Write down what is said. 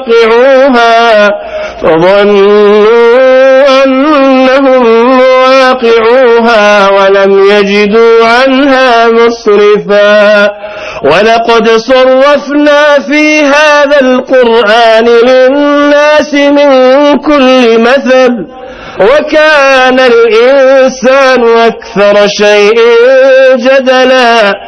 مواقعوها فظنوا أنهم مواقعوها ولم يجدوا عنها مصرفا ولقد صرفنا في هذا القرآن للناس من كل مثل وكان الإنسان أكثر شيء جدلا